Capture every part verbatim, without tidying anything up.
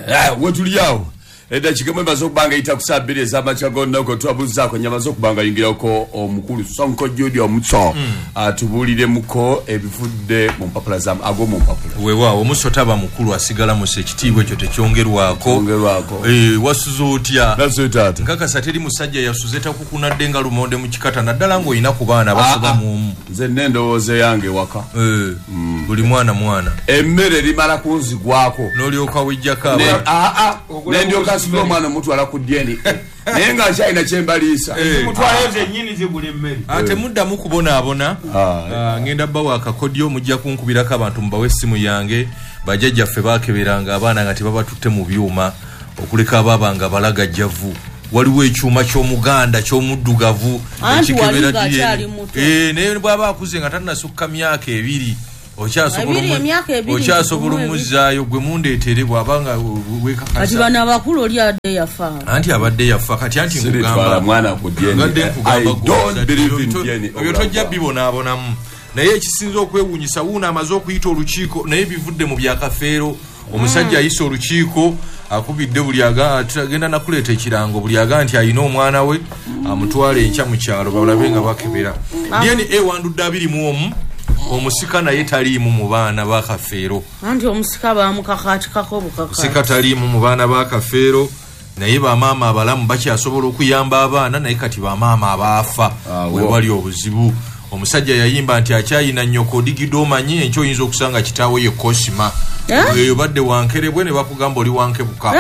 eh wetuliyawo Eda chikemwe bazokubanga itakusabiri zamachago nako twabuzaako nyama zokubanga yingirako omukulu Sonko Judy omutso mm. atubulire muko ebifudde mu mpapula za ago mu mpapula wewa omusotaba mukulu asigala mu sekitibwe kyo tekyongerwako ongerwako eh wasuzotya nazo tata nkaka sateri musajja yasuzeta kukunadde nga lumonde mu kikata naddala ngo ina kubaana basoba mu nze nendo oze yange waka eh mm. buli mwana mwana emmere limala kunzigwako nolyoka wejjaka ne a a nendio kasiko mwana mtu ala kudieni nenga chaina chembalisa mtu aleze nyini zibuli mmeri ate mudda mukubona abona ngenda bawa akakodyo mujja kunkubirako abantu mbawe simu yange bajajja ffe bakeberanga abaana nga tebabatutte mu byuma okuleka ababanga balaga javu waliwo ekyuma ky'omuganda ky'omuddugavu ekikebera eh ne bwaba akuze nga tanasukka myaka ebiri okyasobola omuzaayo gwe mundeetere bw'abanga wekakasa kati bana bakulu oli adde yafa anti abadde yafa kati anti nkugamba mwana ku dieni I don't believe in dieni ebyo tojja bibonaabonamu naye ekisinza okwewuunyisa wuuna amaze okuyita olukiiko naye bivudde mu byakafeero omusajja ayise olukiiko akubidde buli agenda nakuleeta ekirango buli aga nti ayina omwana we amutwala enkya mu kyalo balabe nga bakebera dieni ewandudde abiri mu omu omusika naye taliimu mu baana ba kafeero anti omusika bamukakatikako bukaka musika taliimu mu baana ba kafeero naye bamaama abalamu bakyasobola okuyamba abaana naye kati bamaama abaafa we wali obuzibu omusajja yayimba nti akyayina nnyoko odigidde omanyi enkyo oyinza okusanga kitaawe ye Kosima eyo badde wankerebwe ne bakugamba oli wankebuka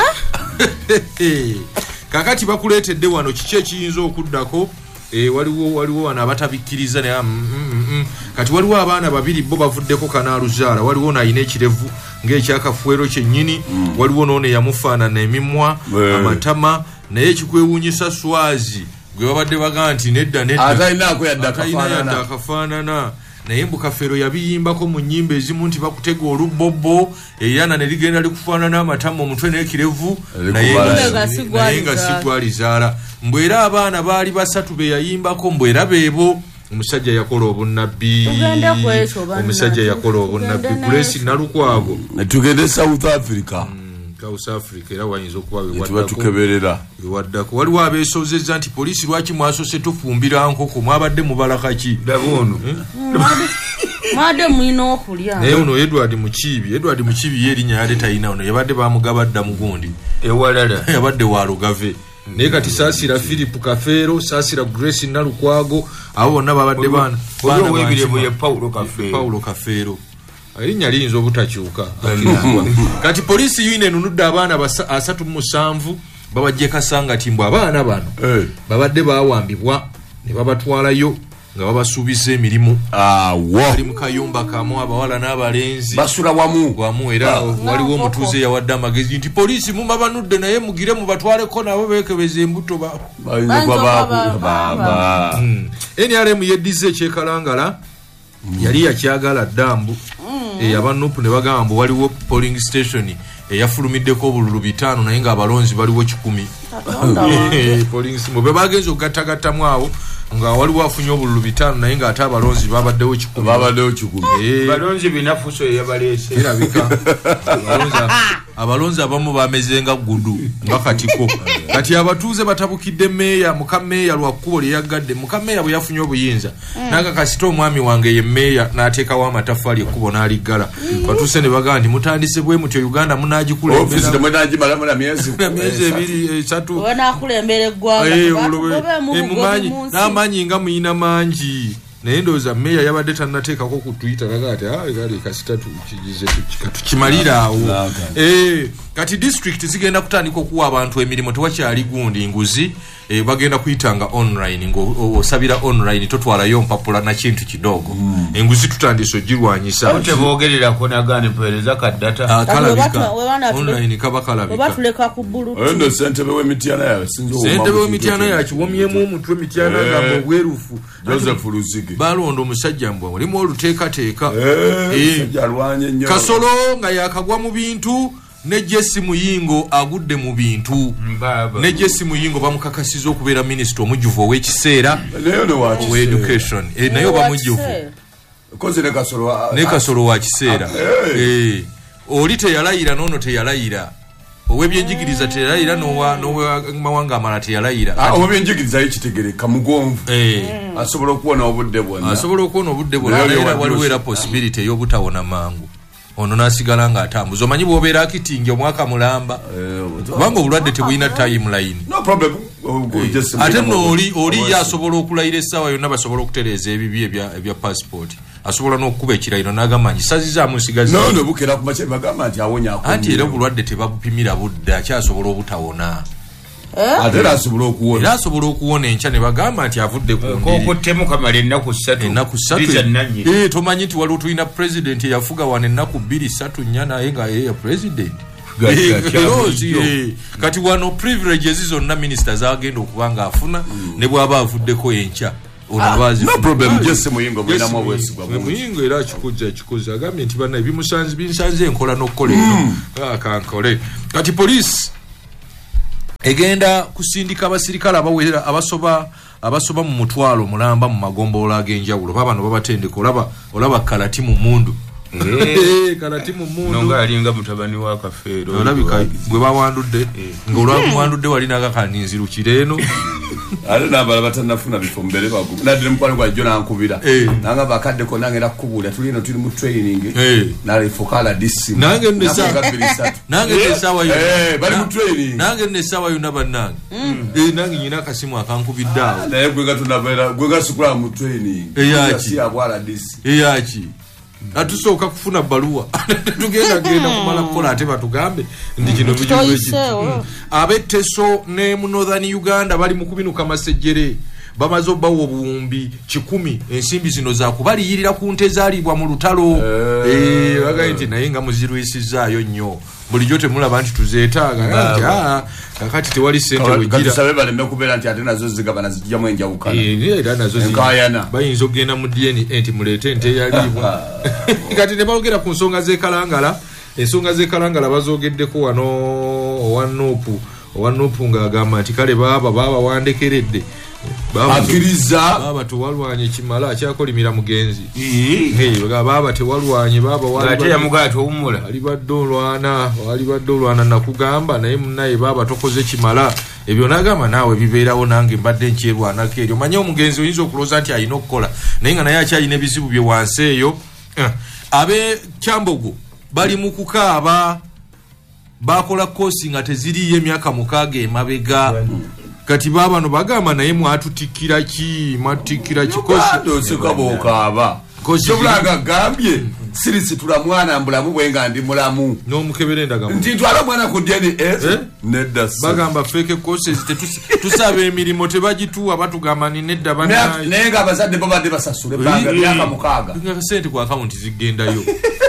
kakati bakuleetedde wano kiki ekiyinza okuddako e waliwo waliwo wana abatabikkiriza ne mm, mm, mm. kati waliwo abaana babiri bo bavuddeko kanaaluzaala waliwo naayina ekirevu ng'ekyakafuero kyennyini mm. waliwo noone yamufaanana emimwa amatama naye ekikwewuunyisa Swazi gwe babadde bagaa nti nedda nedda atalinaako yadde akafaanana naye mbukafeero yabiyimbako mu nnyimba ezimu nti bakutega olubbobo eyana ne ligenda likufaanana amatama omutwe n'ekirevu naye nga sigwalizaala mbwera abaana baali basatu be yayimbako mbwera beebo omusajja yakola obunnabbi omusajja yakola obunnabbi Grace Nalukwago tugende South Africa South Africa era wayinza okuba bewaddako bewaddako waliwo abeesozezza nti poliisi lwaki mwasose tufumbira nkoko mwabadde mubalaka ki dabono mwade mwino okulya naye ono Edward Mukibi Edward Mukibi ye erinnya yali tayina ono yabadde bamugabadda mugundi ewalala yabadde walugave naye kati Saasira Philip Kafeero Saasira Grace Nalukwago abo bonna babadde baana baana webirevu ye Paulo Kafeero Paulo Kafeero erinnya liyinza obutakyuka kati poliisi yine enunudde abaana asatu mu musanvu babajje kasanga timbwa abaana bano babadde baawambibwa ne babatwalayo nga babasuubiza emirimu awo ali mu kayumba kamu abawala n'abalenzi basula wamu wamu era waliwo omutuuze yawadde amagezi nti poliisi mumba banudde naye mugire mubatwaleko nabo beekebeza embuto baba N R M yeddiza ekyekalangala yali yakyagala ddambu abanupu ne bagamba waliwo polling station eyafulumiddeko obululu bitaano naye nga abalonzi baliwo kikumi polling station be bagenze okugattagattamu awo nga waliwo afunye obululu bitaano naye nga ate abalonzi babaddewo kikumi babaddewo kikumi balonzi binafuso eyabaleese erabika abalonzi abamu bamezenga gudu nga katiko kati abatuuze batabukidde meeya muka meeya lwakkubo lye yaggadde muka meeya bwe yafunye obuyinza naga kasita omwami wange ye meeya n'ateekawo amatafaali ekkubo n'aliggala batuuse ne bagaa nti mutandise bwe mutyo Uganda munaagikulembera myezi ebiri esatu wanaakulembera eggwanga n'amaanyi nga muyina mangi naye ndowooza meeya yabadde tannateekako ku Twitter naga ati gali kasita tukigize tukimalira awo kati district zigenda kutandika okuwa abantu emirimu tewakyali gundi nguzi bagenda kuyitanga online ng'osabira online totwalayo mpapula na kintu kidogo enguzi tutandise ogirwanyisa teboogererako nagane mpeereza kaddata kalabika online kaba kalabika endo ssentebe w'emityana yawe ssentebe w'emityana yakiwomyemu omutwe emityana gamba obwerufu Joseph Luzige balonda omusajja mbwa mulimu oluteekateeka Kasolo nga yakagwa mu bintu ne Jesse Muyingo agudde mu bintu ne Jesse Muyingo bamukakasiza okubeera minisita omujuvu ow'ekiseera wa education naye bamujuvu ne Kasolo wa kiseera oli teyalayira n'ono teyalayira owebyenjigiriza teyalayira nowa nowa mawanga amala teyalayira ah owebyenjigiriza ekitegereka mugonvu eh asobola okuwona obudde bwonna asobola okuwona obudde bwonna era waliwo era possibility y'obutawona mangu ono nasigala nga atambuza omanyi bw'obeera akitingi omwaka mulamba kubanga obulwadde tebulina timeline no problem ate nooli oli asobola okulayira essaawa yonna basobola okutereeza ebibi ebya passport asobola n'okukuba ekirayiro n'agamba ngisazizaamu nsigazi no no bukera ku makya bagamba nti awonya akonya ati era obulwadde tebabupimira budde akyasobola obutawona ate era asobola okuwona era asobola okuwona enkya ne bagamba nti avudde ku mbiri kokuttemu kamala ennaku ssatu ennaku ssatu eh tomanyi nti waliwo tulina president eyafuga wano ennaku bbiri ssatu nnya naye nga ye president kati wano privileges zonna minister zagenda okuba nga afuna ne bw'aba avuddeko enkya no problem just muyingo mwina mwabwesigwa muyingo era kikuja kikuza agambye nti bana ebimusanze binsanze enkola n'okkola eno akankole kati police egenda kusindika abasirikale abawera abasoba abasoba mu mutwalo mulamba mu magombolola ag'enjawulo babano babatendeka olaba olaba kalati mu mundu eh kalati mu mundu nonga alinga mutabani wa kafeero olabika gwe bawandudde nga olwamwandudde walina akaninziru kireno ale nabala batanafuna bifo mbere bagu nadire mkwali kwa jona ankubira nanga bakadde ko nange nakubula tulino tuli mu training na ifokala disi nange ndesa nange ndesa wa eh bali mu training nange ndesa wa yuna banange eh nange nyina kasimu akankubiddawo naye gwe gatunabera gwe gasukula mu training eyaki abwala disi eyaki atusooka kufuna baluwa tugenda genda kumala kukola ate batugambe ndi kino bijuweji abeteso ne mu Northern Uganda bali mu kubinuka masejjere bamazo bawo buumbi kikumi ensimbi zino za kubaliyirira ku nte zaalibwa mu lutalo eh bagaiti naye nga muzirwisizaayo nnyo bulijjo temulaba nti tuzeetaaga nti ah kakati tewali sente wegira katusabe bale mekubeera nti ate nazo zigabana zijjamu enjawukana eh era nazo zikayana bayinza okugenda mu D N A nti muleete ente yalibwa kati ne baogera ku nsonga z'ekalangala ensonga z'ekalangala bazoogeddeko wano owanuupu owanuupu ng'agamba nti kale baaba baaba wandekeredde bakiriza baba tewalwanye kimala akyakolimira mugenzi eh baba tewalwanye baba wali yamugato owumula ali badde olwana wali badde olwana nakugamba naye munnaye baba tokoze kimala ebyo nagamba naawe bibeerawo nange mbadde nkyerwanako eryo manye omugenzi oyinza okuloza nti alina okukola naye nga naye akyalina ebizibu bye wansi eyo abe Kyambogo bali mu kukaaba bakola kosi nga teziriyo emyaka mukaaga emabega kati baba no bagamba naye mwatutikira ki matikira kikosi dosekabo aba kosobulaga gambye sirisi tula mwana mbulamu bwenga ndi mulamu no mukebere ndaga ndi twala mwana ku D N A nedda bagamba fake courses tusabe emirimu tebagituwa batugamba ni nedda bana nenga abazadde baba de basasule banga myaka mukaaga nga sente ku account zigendayo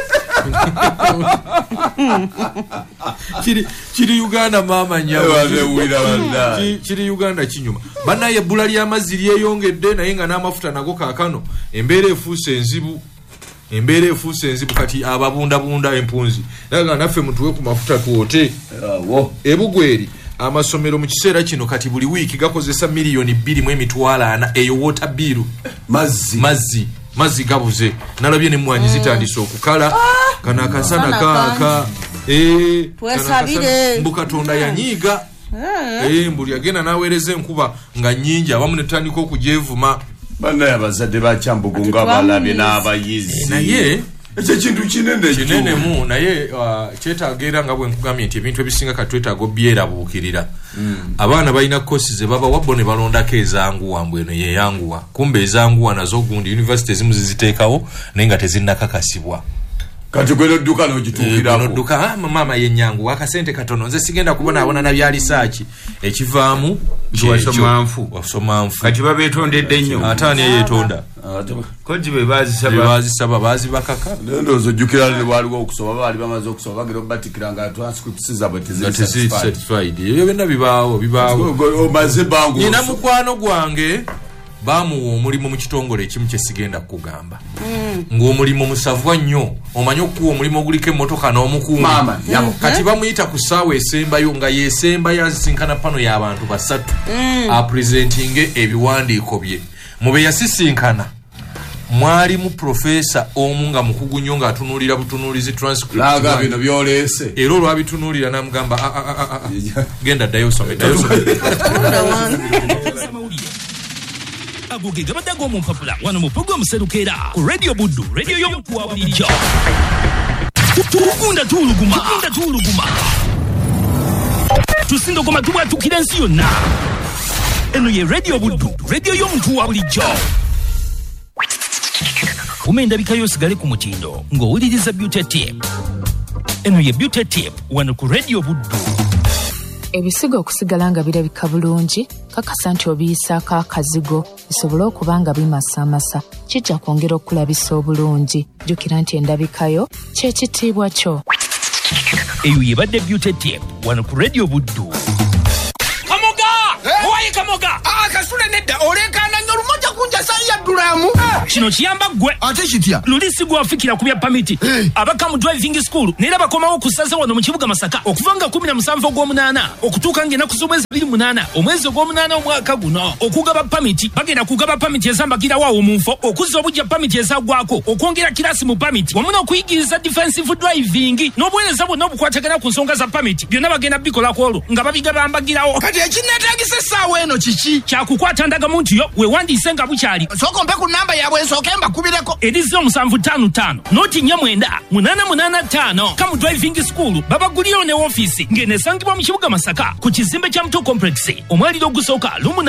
kiri kiri Uganda mama nyawo kiri Uganda kinyuma banaye bula lya maziri yeyongedde naye nga n'amafuta nago kakano embeere efuuse enzibu embeere efuuse enzibu kati ababunda bunda empunzi naga naffe mutuwe ku mafuta tuote wo ebugweri amasomero mu kiseera kino kati buli wiki gakozesa miliyoni bbiri mu emitwalo ana eyo water bill mazzi mazzi mazzi gabuze nalabye ne mwanyi zitandise okukala kana kasana kaka eh twesabire mbukatonda yanyiga eh mbuli agenda naweereza enkuba nga nnyingi abamu ne tandika okujevuma bana yabazadde ba Kyambogo nga balabye n'abayizi naye ekyo kintu kinene kinene mu naye kyetagera nga bwe nkugambye nti ebintu ebisinga katwetaaga byerabuukirira abaana balina kosi ze baba wabbo ne balondako ezanguwa mbwe eno yeyanguwa kumbe ezanguwa nazo gundi university zimu ziziteekawo naye nga tezinnakakasibwa kati gweno dduka n'ogitukirako dduka mama yenyangu wakasente katono nze sigenda kubonaabona na bya lisaaki ekivaamu wasomamfu wasomamfu kati babeetondedde nnyo ate ani yeetonda koji be bazisaba bazisaba bazibakaka ndowooza ojjukira waliwo okusoma baali bamaze okusoma bagenda obatikira nga transcripts zaabwe tezisatisfied ebyo byonna bibaawo bibaawo omaze bangu nina mukwano gwange bamuwa omulimu mu kitongole ekimu kyesigenda kugamba ng'omulimu musavwa nnyo omanyi okuwa omulimu oguliko emmotoka n'omukuuma kati bamuyita ku ssaawa esembayo nga yesembayo azisinkana pano y'abantu basatu apresentinge ebiwandiiko bye mube yasisinkana mwali mu professor omu nga mukugu nnyo ng'atunuulira butunuulizi transcript laga bino byolese era olwabitunuulira n'amugamba genda ddayo osome ddayo osome agoge gabadde ag'omumpapula wano mu programu Serukera ku Radio Buddu radio y'omuntu wa bulijjo tukunda tuuluguma tukunda tuuluguma tusindogoma tubwatukira ensi yonna eno ye Radio Buddu radio y'omuntu wa bulijjo umenda bikayo sigale ku mutindo ng'owuliriza Beauty Tip eno ye Beauty Tip wano ku Radio Buddu. Ebisigo okusigala nga birabika bulungi kakasa nti obiyisaako akazigo bisobole okuba nga bimasamasa kijja kwongera okulabisa obulungi jjukira nti endabikayo kyekitiibwa kyo. Eyo yebadde Beauty Tip wano ku Radio Buddu. Kamoga owaye kamoga akasule nedda olekana nnyo lumoja kunja saya dulamu kino kiyamba gwe ate kitya lulisi gwafikira ku bya pamiti abaka mu driving school neera bakomawo kusaza wano mu kibuga Masaka okuva nga kumi na musanvu ogw'omunaana okutuuka ng'ennaku z'omwezi abiri munaana omwezi ogw'omunaana omwaka guno okugaba pamiti bagenda kugaba pamiti ezambagirawo awo mu nfo okuzza obujja pamiti ezagwako okwongera kirasi mu pamiti wamu n'okuyigiriza defensive driving n'obuweereza bwonna obukwatagana ku nsonga za pamiti byonna bagenda bikolako olwo nga babigaba mbagirawo kati ekineetagisa essaawa eno kiki kyakukwata ndagamu nti yo weewandiise nga bukyali sookompe ku namba yaabwe nsooke mbakubireko erize omusanvu ttaano ttaano noti nnya mwenda munaana munaana ttaano kamu driving school babagulirawo ne woofiisi ng'eneesangibwa mu kibuga Masaka ku kizimbe kya Muto complex omwaliro ogusooka lumu